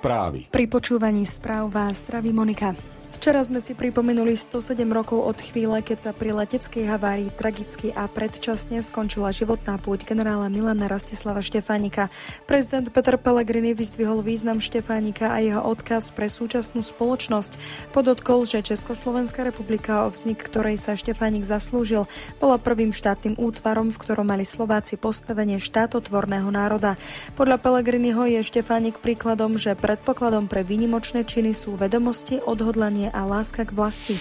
správy. Pri počúvaní správ vás zdraví Monika. Včera sme si pripomenuli 107 rokov od chvíle, keď sa pri leteckej havárii tragicky a predčasne skončila životná púť generála Milana Rastislava Štefánika. Prezident Peter Pellegrini vyzdvihol význam Štefánika a jeho odkaz pre súčasnú spoločnosť. Podotkol, že Československá republika, o vznik ktorej sa Štefánik zaslúžil, bola prvým štátnym útvarom, v ktorom mali Slováci postavenie štátotvorného národa. Podľa Pellegriniho je Štefánik príkladom, že predpokladom pre výnimočné činy sú vedomosti, odhodlanie a láska k vlasti.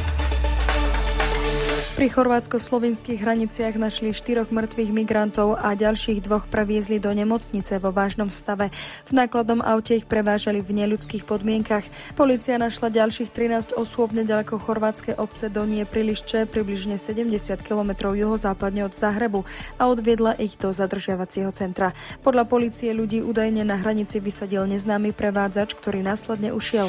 Pri chorvátsko-slovenských hraniciach našli 4 mŕtvych migrantov a ďalších 2 previezli do nemocnice vo vážnom stave. V nákladnom aute ich prevážali v neľudských podmienkach. Polícia našla ďalších 13 osôb neďaleko chorvátskej obce Donje Prilišče, približne 70 km juhozápadne od Zahrebu, a odviedla ich do zadržiavacieho centra. Podľa polície ľudí údajne na hranici vysadil neznámy prevádzač, ktorý následne ušiel.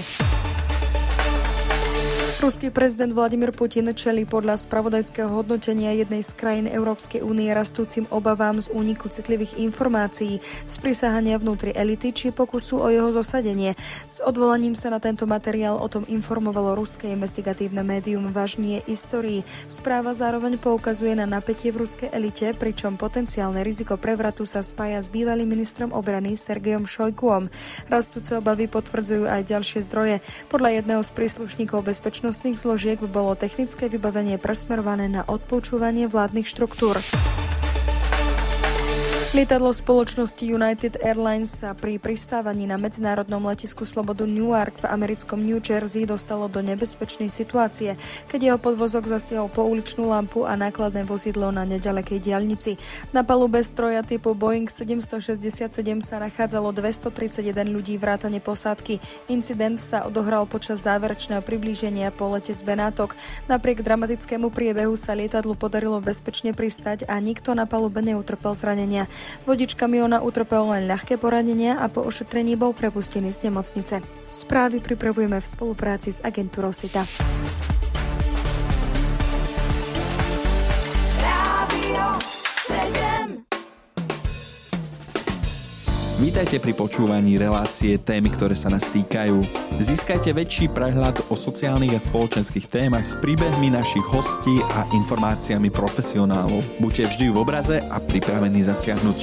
Ruský prezident Vladimír Putin čelí podľa spravodajského hodnotenia jednej z krajín Európskej únie rastúcim obavám z úniku citlivých informácií, sprisahania vnútri elity či pokusu o jeho zosadenie. S odvolaním sa na tento materiál o tom informovalo ruské investigatívne médium Važnie Istorии. Správa zároveň poukazuje na napätie v ruskej elite, pričom potenciálne riziko prevratu sa spája s bývalým ministrom obrany Sergejom Šojguom. Rastúce obavy potvrdzujú aj ďalšie zdroje. Podľa jedného z príslušníkov bezpečnosti zložiek by bolo technické vybavenie presmerované na odpočúvanie vládnych štruktúr. Lietadlo spoločnosti United Airlines sa pri pristávaní na medzinárodnom letisku Slobodu Newark v americkom New Jersey dostalo do nebezpečnej situácie, keď jeho podvozok zasiahol pouličnú lampu a nákladné vozidlo na neďalekej diaľnici. Na palube stroja typu Boeing 767 sa nachádzalo 231 ľudí vrátane posádky. Incident sa odohral počas záverečného priblíženia po lete z Benátok. Napriek dramatickému priebehu sa lietadlu podarilo bezpečne pristať a nikto na palube neutrpel zranenia. Vodič kamióna utrpel len ľahké poranenia a po ošetrení bol prepustený z nemocnice. Správy pripravujeme v spolupráci s agentúrou SITA. Vítajte pri počúvaní relácie Témy, ktoré sa nás týkajú. Získajte väčší prehľad o sociálnych a spoločenských témach s príbehmi našich hostí a informáciami profesionálov. Buďte vždy v obraze a pripravení zasiahnuť.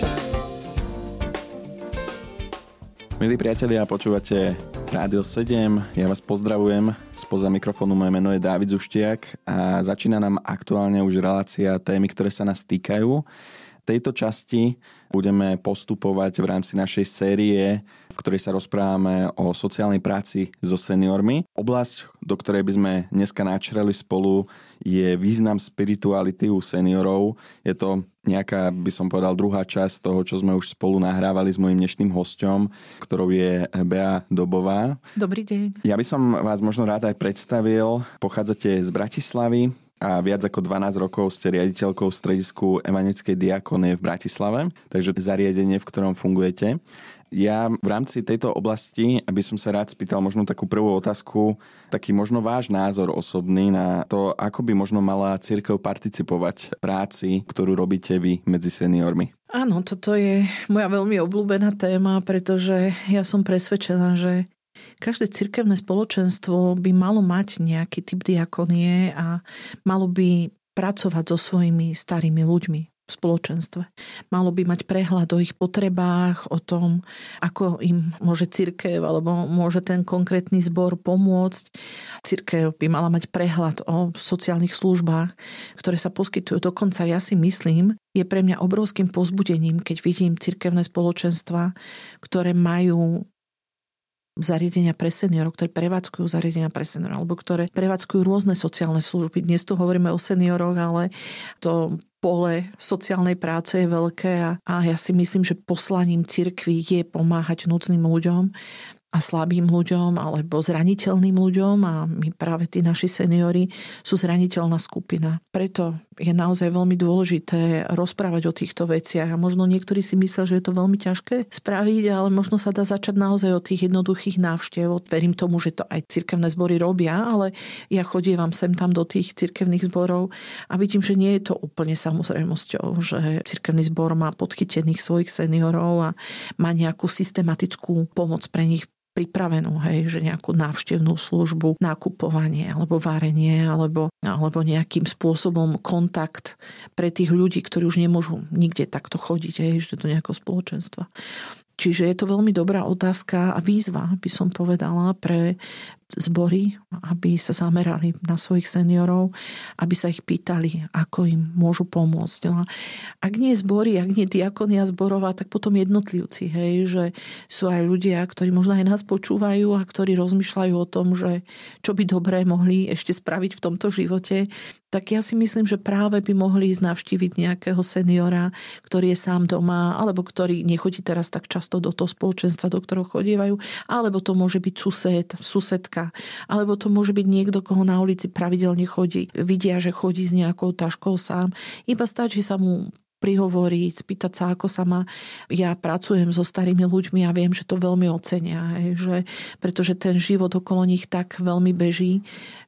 Milí priatelia, počúvate Rádio 7. Ja vás pozdravujem. Spoza mikrofónu moje meno je Dávid Zuštiak a začína nám aktuálne už relácia Témy, ktoré sa nás týkajú. V tejto časti budeme postupovať v rámci našej série, v ktorej sa rozprávame o sociálnej práci so seniormi. Oblasť, do ktorej by sme dneska načreli spolu, je význam spirituality u seniorov. Je to nejaká, by som povedal, druhá časť toho, čo sme už spolu nahrávali s mojím dnešným hosťom, ktorou je Bea Dobová. Dobrý deň. Ja by som vás možno rád aj predstavil. Pochádzate z Bratislavy a viac ako 12 rokov ste riaditeľkou stredisku Evangelickej diakonie v Bratislave, takže zariadenie, v ktorom fungujete. Ja v rámci tejto oblasti by som sa rád spýtal možno takú prvú otázku, taký možno váš názor osobný na to, ako by možno mala cirkev participovať v práci, ktorú robíte vy medzi seniormi. Áno, toto je moja veľmi obľúbená téma, pretože ja som presvedčená, že každé cirkevné spoločenstvo by malo mať nejaký typ diakonie a malo by pracovať so svojimi starými ľuďmi v spoločenstve. Malo by mať prehľad o ich potrebách, o tom, ako im môže cirkev alebo môže ten konkrétny zbor pomôcť. Cirkev by mala mať prehľad o sociálnych službách, ktoré sa poskytujú. Dokonca ja si myslím, je pre mňa obrovským povzbudením, keď vidím cirkevné spoločenstva, ktoré majú zariadenia pre seniorov, ktoré prevádzkujú zariadenia pre seniorov, alebo ktoré prevádzkujú rôzne sociálne služby. Dnes tu hovoríme o senioroch, ale to pole sociálnej práce je veľké a ja si myslím, že poslaním cirkvi je pomáhať núdznym ľuďom a slabým ľuďom alebo zraniteľným ľuďom a my práve tí naši seniori sú zraniteľná skupina. Preto je naozaj veľmi dôležité rozprávať o týchto veciach a možno niektorí si myslia, že je to veľmi ťažké spraviť, ale možno sa dá začať naozaj od tých jednoduchých návštev. Verím tomu, že to aj cirkevné zbory robia, ale ja chodievam sem tam do tých cirkevných zborov a vidím, že nie je to úplne samozrejmosťou, že cirkevný zbor má podchytených svojich seniorov a má nejakú systematickú pomoc pre nich pripravenú, že nejakú návštevnú službu, nakupovanie alebo varenie alebo nejakým spôsobom kontakt pre tých ľudí, ktorí už nemôžu nikde takto chodiť, že do nejakého spoločenstva. Čiže je to veľmi dobrá otázka a výzva, by som povedala, pre zbory, aby sa zamerali na svojich seniorov, aby sa ich pýtali, ako im môžu pomôcť. No a ak nie zbory, ak nie diakonia zborová, tak potom jednotlivci, že sú aj ľudia, ktorí možno aj nás počúvajú a ktorí rozmýšľajú o tom, že čo by dobré mohli ešte spraviť v tomto živote, tak ja si myslím, že práve by mohli ísť navštíviť nejakého seniora, ktorý je sám doma, alebo ktorý nechodí teraz tak často do toho spoločenstva, do ktorého chodievajú, alebo to môže byť susedka, alebo to môže byť niekto, koho na ulici pravidelne chodí. Vidia, že chodí s nejakou taškou sám. Iba stačí sa mu prihovoriť, spýtať sa, ako sa má. Ja pracujem so starými ľuďmi a viem, že to veľmi ocenia, pretože ten život okolo nich tak veľmi beží,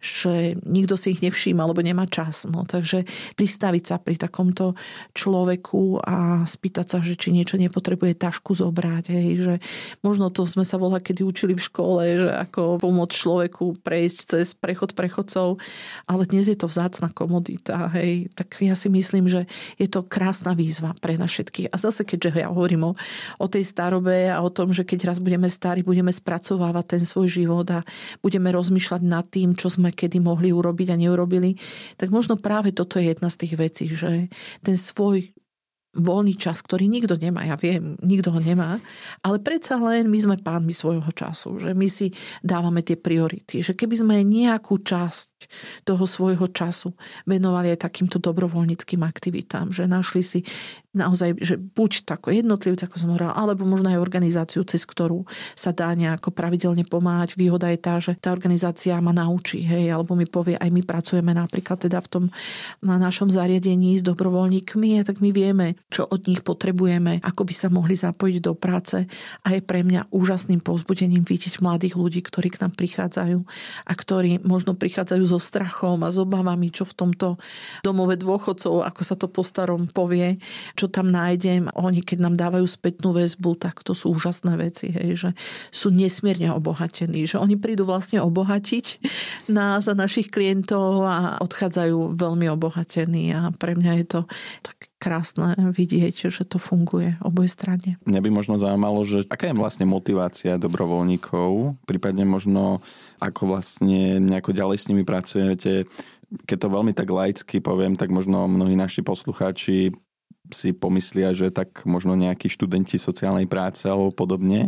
že nikto si ich nevšíma, alebo nemá čas. No, takže pristaviť sa pri takomto človeku a spýtať sa, že či niečo nepotrebuje tašku zobrať. Že možno to sme sa kedy učili v škole, že ako pomôcť človeku prejsť cez prechod prechodcov, ale dnes je to vzácna komodita. Tak ja si myslím, že je to krásna výzva pre nás všetkých. A zase, keďže ja hovorím o tej starobe a o tom, že keď raz budeme starí, budeme spracovávať ten svoj život a budeme rozmýšľať nad tým, čo sme kedy mohli urobiť a neurobili, tak možno práve toto je jedna z tých vecí, že ten svoj voľný čas, ktorý nikto nemá, ja viem, nikto ho nemá, ale predsa len my sme pánmi svojho času, že my si dávame tie priority, že keby sme nejakú časť toho svojho času venovali aj takýmto dobrovoľníckym aktivitám, že našli si naozaj, že buď tako jednotlivci, ako som hovorila, alebo možno aj organizáciu, cez ktorú sa dá nejako pravidelne pomáhať. Výhoda je tá, že tá organizácia ma naučí, alebo mi povie, aj my pracujeme napríklad teda na našom zariadení s dobrovoľníkmi, a tak my vieme, čo od nich potrebujeme, ako by sa mohli zapojiť do práce, a je pre mňa úžasným povzbudením vidieť mladých ľudí, ktorí k nám prichádzajú a ktorí možno prichádzajú so strachom a s obavami, čo v tomto domove dôchodcov, ako sa to po starom povie, čo tam nájdem. Oni, keď nám dávajú spätnú väzbu, tak to sú úžasné veci, že sú nesmierne obohatení, že oni prídu vlastne obohatiť nás a našich klientov a odchádzajú veľmi obohatení, a pre mňa je to tak krásne vidieť, že to funguje oboje strane. Mňa by možno zaujímalo, že aká je vlastne motivácia dobrovoľníkov, prípadne možno ako vlastne nejako ďalej s nimi pracujete. Keď to veľmi tak laicky poviem, tak možno mnohí naši poslucháči si pomyslia, že tak možno nejakí študenti sociálnej práce alebo podobne.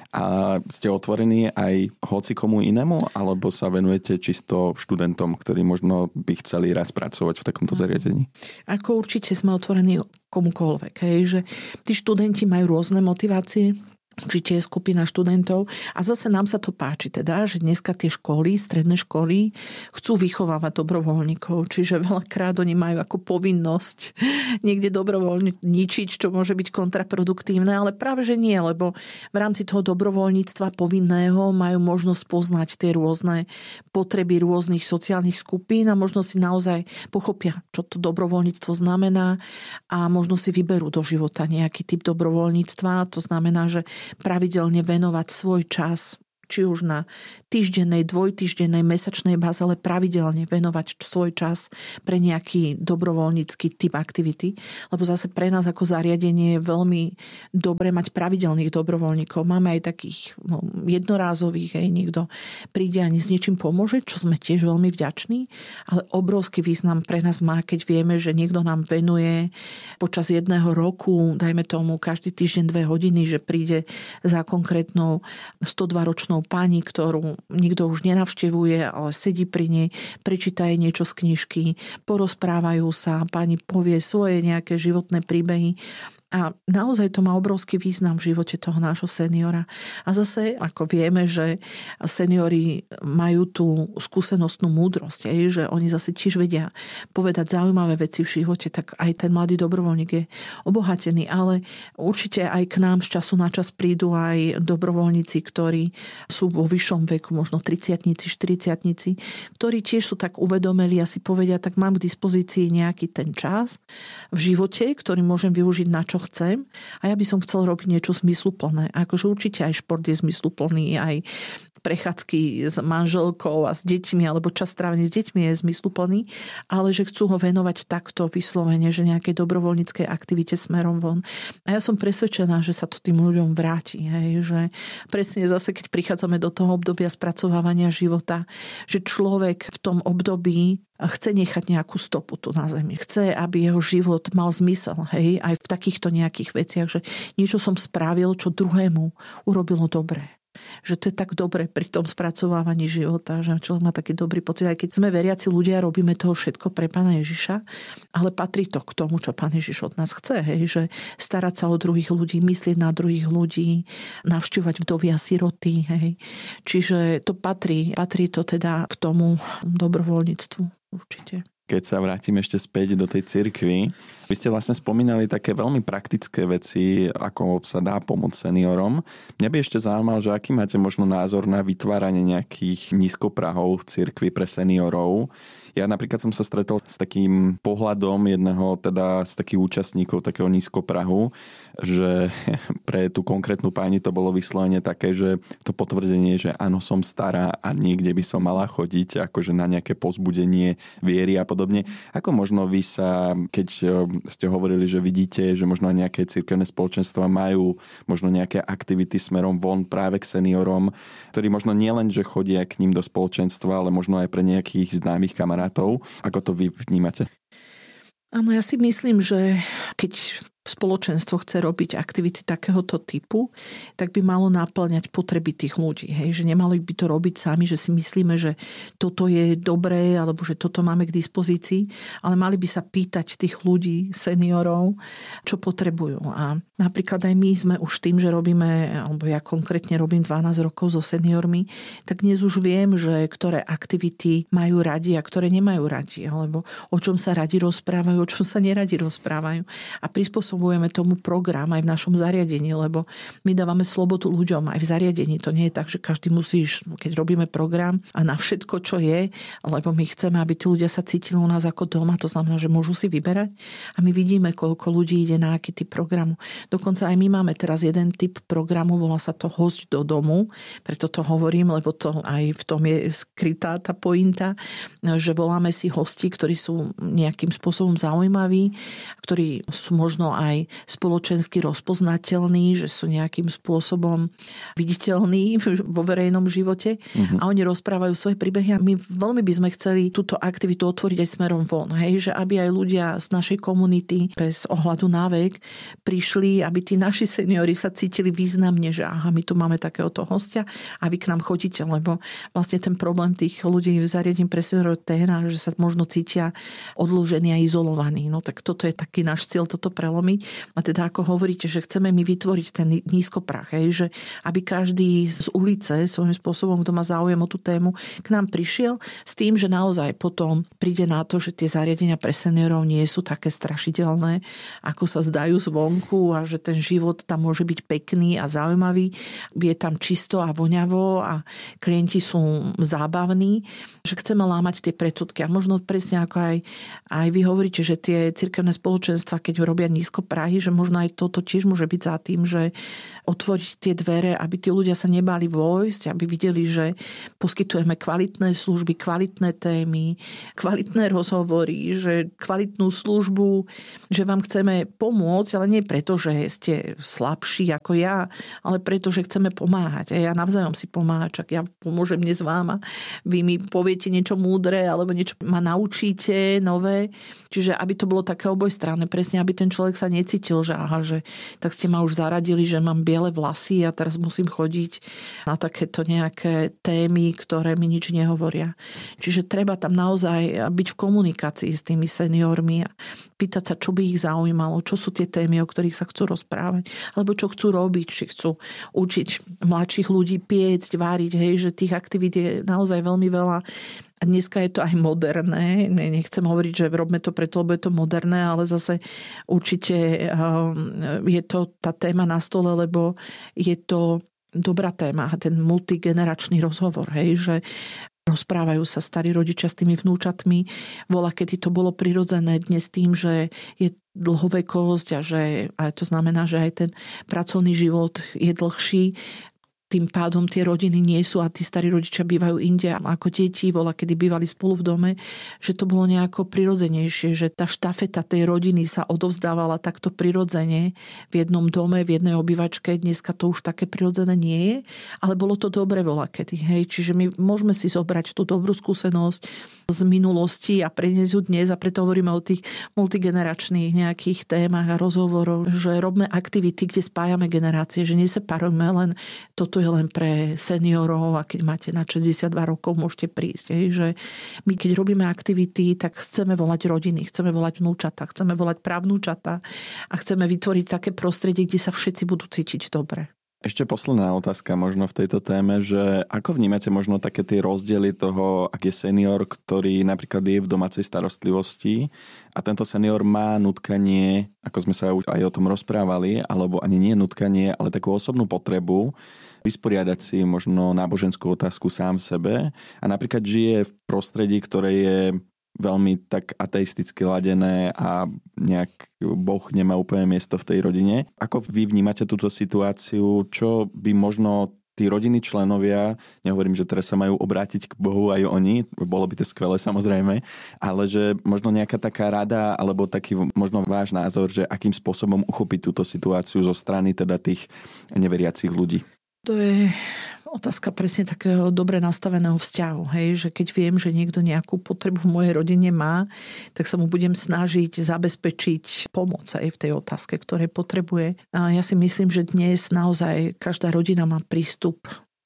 A ste otvorení aj hoci komu inému, alebo sa venujete čisto študentom, ktorí možno by chceli raz pracovať v takomto zariadení? Ako určite sme otvorení komukoľvek. Že tí študenti majú rôzne motivácie, určite je skupina študentov, a zase nám sa to páči teda, že dneska tie školy, stredné školy chcú vychovávať dobrovoľníkov, čiže veľakrát oni majú ako povinnosť niekde dobrovoľničiť, čo môže byť kontraproduktívne, ale práve že nie, lebo v rámci toho dobrovoľníctva povinného majú možnosť poznať tie rôzne potreby rôznych sociálnych skupín a možno si naozaj pochopia, čo to dobrovoľníctvo znamená, a možno si vyberú do života nejaký typ dobrovoľníctva. To znamená, že pravidelne venovať svoj čas, či už na týždennej, dvojtýždennej, mesačnej báze, ale pravidelne venovať svoj čas pre nejaký dobrovoľnícky typ aktivity. Lebo zase pre nás ako zariadenie je veľmi dobre mať pravidelných dobrovoľníkov. Máme aj takých jednorázových, niekto príde a s niečím pomôže, čo sme tiež veľmi vďační, ale obrovský význam pre nás má, keď vieme, že niekto nám venuje počas jedného roku, dajme tomu každý týždeň 2 hodiny, že príde za konkrétnou 102-ročnou pani, ktorú nikto už nenavštevuje, ale sedí pri nej, prečíta jej niečo z knižky, porozprávajú sa, pani povie svoje nejaké životné príbehy. A naozaj to má obrovský význam v živote toho nášho seniora. A zase, ako vieme, že seniori majú tú skúsenostnú múdrosť, že oni zase tiež vedia povedať zaujímavé veci v živote, tak aj ten mladý dobrovoľník je obohatený. Ale určite aj k nám z času na čas prídu aj dobrovoľníci, ktorí sú vo vyššom veku, možno 30-tnici, 40-tnici, ktorí tiež sú tak uvedomeli a si povedia, tak mám k dispozícii nejaký ten čas v živote, ktorý môžem využiť na čo čo chcem a ja by som chcel robiť niečo zmysluplné. Akože určite aj šport je zmysluplný, aj prechádzky s manželkou a s deťmi, alebo čas strávený s deťmi je zmysluplný, ale že chcú ho venovať takto vyslovene, že nejakej dobrovoľníckej aktivite smerom von. A ja som presvedčená, že sa to tým ľuďom vráti. Hej, že presne zase, keď prichádzame do toho obdobia spracovávania života, že človek v tom období chce nechať nejakú stopu tu na zemi. Chce, aby jeho život mal zmysel. Hej, aj v takýchto nejakých veciach, že niečo som spravil, čo druhému urobilo dobre. Že to je tak dobre pri tom spracovávaní života, že človek má taký dobrý pocit, aj keď sme veriaci ľudia, robíme toho všetko pre Pána Ježiša, ale patrí to k tomu, čo Pán Ježiš od nás chce, hej, že starať sa o druhých ľudí, myslieť na druhých ľudí, navštevovať vdovy a siroty, hej. Čiže to patrí to teda k tomu dobrovoľníctvu určite. Keď sa vrátim ešte späť do tej cirkvi, vy ste vlastne spomínali také veľmi praktické veci, ako sa dá pomôcť seniorom. Mňa by ešte zaujímalo, že aký máte možno názor na vytváranie nejakých nízkoprahov v cirkvi pre seniorov. Ja napríklad som sa stretol s takým pohľadom jedného, teda z takých účastníkov takého nízkoprahu, že pre tú konkrétnu pani to bolo vyslovene také, že to potvrdenie, že áno, som stará a niekde by som mala chodiť, akože na nejaké povzbudenie viery a podobne. Ako možno vy sa, keď ste hovorili, že vidíte, že možno nejaké cirkevné spoločenstva majú možno nejaké aktivity smerom von práve k seniorom, ktorí možno nielen, že chodia k ním do spoločenstva, ale možno aj pre nejakých známych kamarátov. Ako to vy vnímate? Áno, ja si myslím, že keď spoločenstvo chce robiť aktivity takéhoto typu, tak by malo naplňať potreby tých ľudí. Hej? Že nemali by to robiť sami, že si myslíme, že toto je dobré, alebo že toto máme k dispozícii, ale mali by sa pýtať tých ľudí, seniorov, čo potrebujú. A napríklad aj my sme už tým, že robíme, alebo ja konkrétne robím 12 rokov so seniormi, tak dnes už viem, že ktoré aktivity majú radi a ktoré nemajú radi, alebo o čom sa radi rozprávajú, o čom sa neradi rozprávajú. A prispôsobujeme tomu program aj v našom zariadení, lebo my dávame slobodu ľuďom aj v zariadení. To nie je tak, že každý musí, keď robíme program a na všetko, čo je, lebo my chceme, aby tí ľudia sa cítili u nás ako doma, to znamená, že môžu si vyberať a my vidíme, koľko ľudí ide na aký typ programu. Dokonca aj my máme teraz jeden typ programu, volá sa to Hosť do domu, preto to hovorím, lebo to aj v tom je skrytá tá pointa, že voláme si hostí, ktorí sú nejakým spôsobom zaujímaví, ktorí sú možno aj spoločensky rozpoznateľní, že sú nejakým spôsobom viditeľní vo verejnom živote a oni rozprávajú svoje príbehy a my veľmi by sme chceli túto aktivitu otvoriť aj smerom von. Hej? Že aby aj ľudia z našej komunity bez ohľadu na vek prišli, aby tí naši seniori sa cítili významne, že aha, my tu máme takéhoto hostia a vy k nám chodíte, lebo vlastne ten problém tých ľudí v zariadení pre seniorov je, že sa možno cítia odlúžení a izolovaní. No tak toto je taký náš cieľ, toto prelomiť. A teda ako hovoríte, že chceme my vytvoriť ten nízkoprach, že aby každý z ulice svojím spôsobom, kto má záujem o tú tému, k nám prišiel s tým, že naozaj potom príde na to, že tie zariadenia pre seniorov nie sú také strašidelné, ako sa zdajú zvonku a že ten život tam môže byť pekný a zaujímavý. Je tam čisto a voňavo a klienti sú zábavní, že chceme lámať tie predsudky. A možno presne ako aj vy hovoríte, že tie cirkevné spoločenstva, keď robia nízkoprahy, že možno aj toto tiež môže byť za tým, že otvoriť tie dvere, aby tí ľudia sa nebáli vojsť, aby videli, že poskytujeme kvalitné služby, kvalitné témy, kvalitné rozhovory, že kvalitnú službu, že vám chceme pomôcť, ale nie preto, že ste slabší ako ja, ale preto, že chceme pomáhať. A ja navzájom si pomáhať, čak ja pomôžem dnes vám a vy mi poviete niečo múdre alebo niečo ma naučíte nové. Čiže aby to bolo také obojstranné, presne aby ten človek sa necítil, že aha, že tak ste ma už zaradili, že mám biele vlasy a teraz musím chodiť na takéto nejaké témy, ktoré mi nič nehovoria. Čiže treba tam naozaj byť v komunikácii s tými seniormi a pýtať sa, čo by ich zaujímalo, čo sú tie témy, o ktorých sa chcú rozprávať, alebo čo chcú robiť, či chcú učiť mladších ľudí piecť, váriť, hej, že tých aktivít je naozaj veľmi veľa. A dneska je to aj moderné. Nechcem hovoriť, že robíme to preto, lebo je to moderné, ale zase určite je to tá téma na stole, lebo je to dobrá téma, ten multigeneračný rozhovor, hej, že Rozprávajú sa starí rodičia s tými vnúčatmi. Kedy to bolo prirodzené, dnes tým, že je dlhovekosť a to znamená, že aj ten pracovný život je dlhší, tým pádom tie rodiny nie sú a tí starí rodičia bývajú inde ako deti, kedy bývali spolu v dome, že to bolo nejako prirodzenejšie, že tá štafeta tej rodiny sa odovzdávala takto prirodzene v jednom dome, v jednej obývačke. Dneska to už také prirodzené nie je, ale bolo to dobre kedy. Hej. Čiže my môžeme si zobrať tú dobrú skúsenosť z minulosti a preniesť ju dnes, a preto hovoríme o tých multigeneračných nejakých témach a rozhovoroch, že robíme aktivity, kde spájame generácie, že neseparujeme len toto je len pre seniorov a keď máte na 62 rokov, môžete prísť. Že my keď robíme aktivity, tak chceme volať rodiny, chceme volať vnúčata, chceme volať pravnúčata a chceme vytvoriť také prostredie, kde sa všetci budú cítiť dobre. Ešte posledná otázka možno v tejto téme, že ako vnímate možno také tie rozdiely toho, ak je senior, ktorý napríklad je v domácej starostlivosti a tento senior má nutkanie, ako sme sa už aj o tom rozprávali, alebo ani nie nutkanie, ale takú osobnú potrebu vysporiadať si možno náboženskú otázku sám v sebe a napríklad žije v prostredí, ktoré je veľmi tak ateisticky ladené a nejak Boh nemá úplne miesto v tej rodine. Ako vy vnímate túto situáciu? Čo by možno tí rodinní členovia, nehovorím, že teraz sa majú obrátiť k Bohu aj oni, bolo by to skvelé samozrejme, ale že možno nejaká taká rada alebo taký možno váš názor, že akým spôsobom uchopiť túto situáciu zo strany teda tých neveriacich ľudí? To je otázka presne takého dobre nastaveného vzťahu. Hej? Že keď viem, že niekto nejakú potrebu v mojej rodine má, tak sa mu budem snažiť zabezpečiť pomoc aj v tej otázke, ktoré potrebuje. A ja si myslím, že dnes naozaj každá rodina má prístup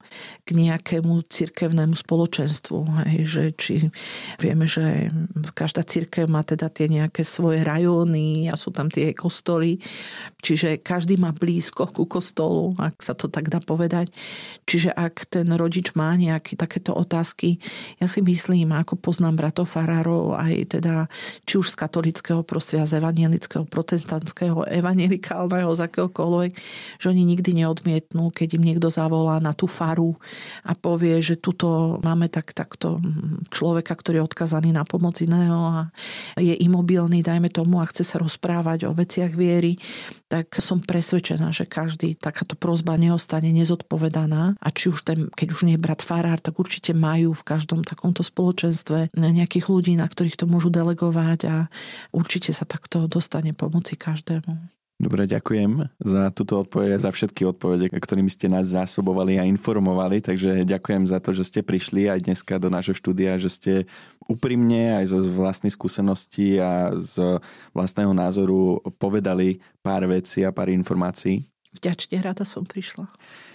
k nejakému cirkevnému spoločenstvu. Hej, že či vieme, že každá cirkev má teda tie nejaké svoje rajóny a sú tam tie kostoly. Čiže každý má blízko ku kostolu, ak sa to tak dá povedať. Čiže ak ten rodič má nejaké takéto otázky, ja si myslím, ako poznám bratov farárov, aj teda či už z katolického prostredia, z evangelického, protestantského, evangelikálneho, z akéhokoľvek, že oni nikdy neodmietnú, keď im niekto zavolá na tú faru a povie, že tuto máme takto človeka, ktorý je odkazaný na pomoc iného a je imobilný, dajme tomu, a chce sa rozprávať o veciach viery, tak som presvedčená, že každý takáto prosba neostane nezodpovedaná a či už keď už nie je brat farár, tak určite majú v každom takomto spoločenstve nejakých ľudí, na ktorých to môžu delegovať a určite sa takto dostane pomoci každému. Dobre, ďakujem za túto odpoveď, za všetky odpovede, ktorými ste nás zásobovali a informovali, takže ďakujem za to, že ste prišli aj dneska do nášho štúdia, že ste úprimne aj zo vlastnej skúsenosti a z vlastného názoru povedali pár vecí a pár informácií. Vďačne, rada som prišla.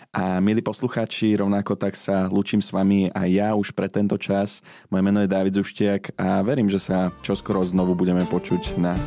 A milí poslucháči, rovnako tak sa lúčim s vami aj ja už pre tento čas. Moje meno je Dávid Zuštiak a verím, že sa čoskoro znovu budeme počuť na